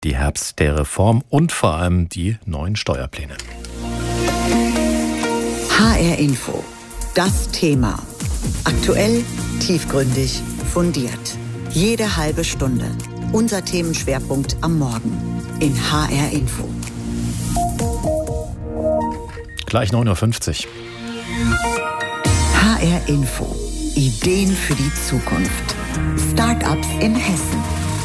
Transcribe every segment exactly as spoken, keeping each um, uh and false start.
die Herbst der Reform und vor allem die neuen Steuerpläne. H R Info. Das Thema. Aktuell, tiefgründig, fundiert. Jede halbe Stunde. Unser Themenschwerpunkt am Morgen in H R Info. Gleich neun Uhr fünfzig. H R Info. Ideen für die Zukunft. Start-ups in Hessen.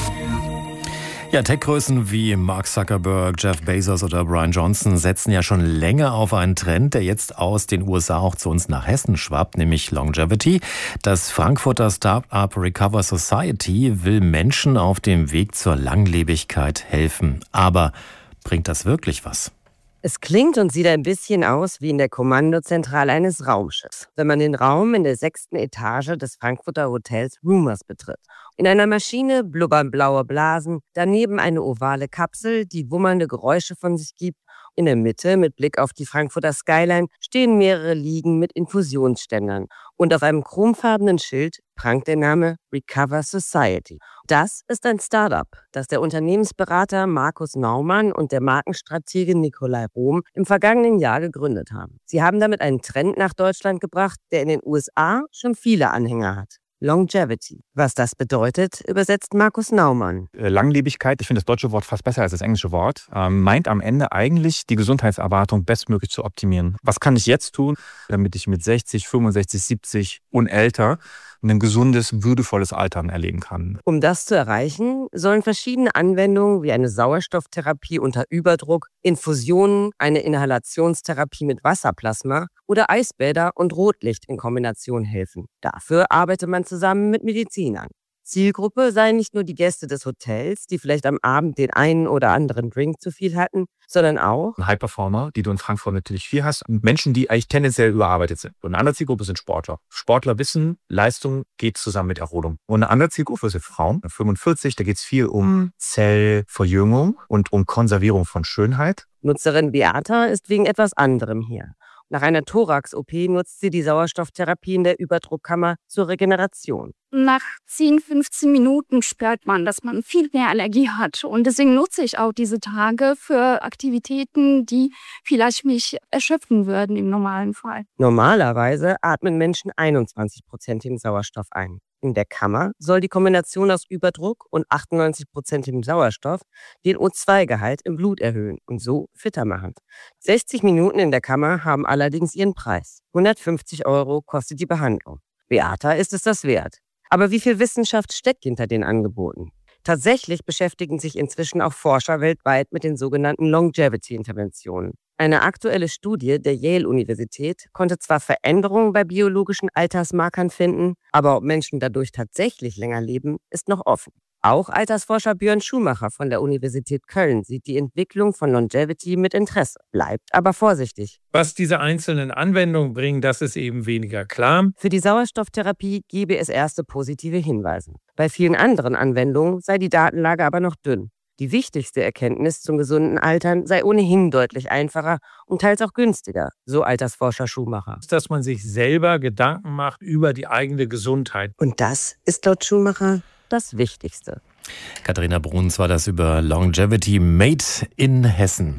Ja, Tech-Größen wie Mark Zuckerberg, Jeff Bezos oder Brian Johnson setzen ja schon länger auf einen Trend, der jetzt aus den U S A auch zu uns nach Hessen schwappt, nämlich Longevity. Das Frankfurter Start-up Recover Society will Menschen auf dem Weg zur Langlebigkeit helfen. Aber bringt das wirklich was? Es klingt und sieht ein bisschen aus wie in der Kommandozentrale eines Raumschiffs, wenn man den Raum in der sechsten Etage des Frankfurter Hotels Rumors betritt. In einer Maschine blubbern blaue Blasen, daneben eine ovale Kapsel, die wummernde Geräusche von sich gibt. In der Mitte, mit Blick auf die Frankfurter Skyline, stehen mehrere Liegen mit Infusionsständern. Und auf einem chromfarbenen Schild prangt der Name Recover Society. Das ist ein Start-up, das der Unternehmensberater Markus Naumann und der Markenstratege Nikolai Rohm im vergangenen Jahr gegründet haben. Sie haben damit einen Trend nach Deutschland gebracht, der in den U S A schon viele Anhänger hat. Longevity. Was das bedeutet, übersetzt Markus Naumann. Langlebigkeit, ich finde das deutsche Wort fast besser als das englische Wort, ähm, meint am Ende eigentlich, die Gesundheitserwartung bestmöglich zu optimieren. Was kann ich jetzt tun, damit ich mit sechzig, fünfundsechzig, siebzig und älter ein gesundes, würdevolles Altern erleben kann? Um das zu erreichen, sollen verschiedene Anwendungen wie eine Sauerstofftherapie unter Überdruck, Infusionen, eine Inhalationstherapie mit Wasserplasma oder Eisbäder und Rotlicht in Kombination helfen. Dafür arbeitet man zusammen mit Medizinern. Zielgruppe seien nicht nur die Gäste des Hotels, die vielleicht am Abend den einen oder anderen Drink zu viel hatten, sondern auch High-Performer, die du in Frankfurt natürlich viel hast, und Menschen, die eigentlich tendenziell überarbeitet sind. Und eine andere Zielgruppe sind Sportler. Sportler wissen, Leistung geht zusammen mit Erholung. Und eine andere Zielgruppe sind Frauen, fünfundvierzig, da geht es viel um Zellverjüngung und um Konservierung von Schönheit. Nutzerin Beata ist wegen etwas anderem hier. Nach einer Thorax-O P nutzt sie die Sauerstofftherapie in der Überdruckkammer zur Regeneration. Nach zehn, fünfzehn Minuten spürt man, dass man viel mehr Allergie hat. Und deswegen nutze ich auch diese Tage für Aktivitäten, die vielleicht mich erschöpfen würden im normalen Fall. Normalerweise atmen Menschen einundzwanzig Prozent im Sauerstoff ein. In der Kammer soll die Kombination aus Überdruck und achtundneunzig Prozent im Sauerstoff den O zwei Gehalt im Blut erhöhen und so fitter machen. sechzig Minuten in der Kammer haben allerdings ihren Preis. hundertfünfzig Euro kostet die Behandlung. Beata ist es das wert. Aber wie viel Wissenschaft steckt hinter den Angeboten? Tatsächlich beschäftigen sich inzwischen auch Forscher weltweit mit den sogenannten Longevity-Interventionen. Eine aktuelle Studie der Yale-Universität konnte zwar Veränderungen bei biologischen Altersmarkern finden, aber ob Menschen dadurch tatsächlich länger leben, ist noch offen. Auch Altersforscher Björn Schumacher von der Universität Köln sieht die Entwicklung von Longevity mit Interesse, bleibt aber vorsichtig. Was diese einzelnen Anwendungen bringen, das ist eben weniger klar. Für die Sauerstofftherapie gebe es erste positive Hinweise. Bei vielen anderen Anwendungen sei die Datenlage aber noch dünn. Die wichtigste Erkenntnis zum gesunden Altern sei ohnehin deutlich einfacher und teils auch günstiger, so Altersforscher Schumacher. Dass man sich selber Gedanken macht über die eigene Gesundheit. Und das ist laut Schumacher das Wichtigste. Katharina Bruns war das über Longevity Made in Hessen.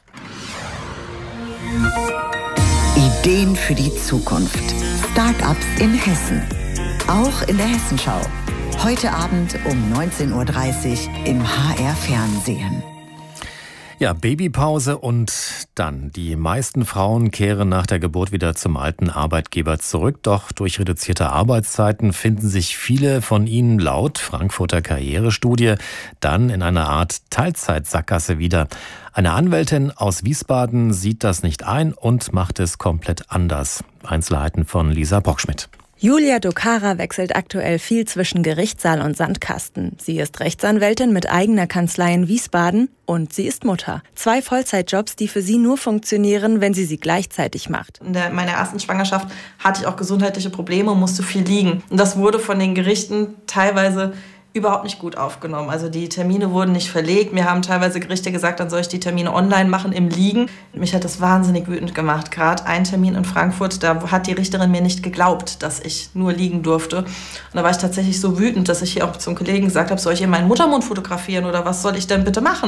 Ideen für die Zukunft. Start-ups in Hessen. Auch in der Hessenschau. Heute Abend um neunzehn Uhr dreißig im H R-Fernsehen. Ja, Babypause und dann. Die meisten Frauen kehren nach der Geburt wieder zum alten Arbeitgeber zurück. Doch durch reduzierte Arbeitszeiten finden sich viele von ihnen laut Frankfurter Karrierestudie dann in einer Art Teilzeitsackgasse wieder. Eine Anwältin aus Wiesbaden sieht das nicht ein und macht es komplett anders. Einzelheiten von Lisa Bockschmidt. Julia Dokara wechselt aktuell viel zwischen Gerichtssaal und Sandkasten. Sie ist Rechtsanwältin mit eigener Kanzlei in Wiesbaden und sie ist Mutter. Zwei Vollzeitjobs, die für sie nur funktionieren, wenn sie sie gleichzeitig macht. In der, meiner ersten Schwangerschaft hatte ich auch gesundheitliche Probleme und musste viel liegen. Und das wurde von den Gerichten teilweise überhaupt nicht gut aufgenommen. Also die Termine wurden nicht verlegt. Mir haben teilweise Gerichte gesagt, dann soll ich die Termine online machen im Liegen. Mich hat das wahnsinnig wütend gemacht. Gerade ein Termin in Frankfurt, da hat die Richterin mir nicht geglaubt, dass ich nur liegen durfte. Und da war ich tatsächlich so wütend, dass ich hier auch zum Kollegen gesagt habe, soll ich ihr meinen Muttermund fotografieren oder was soll ich denn bitte machen?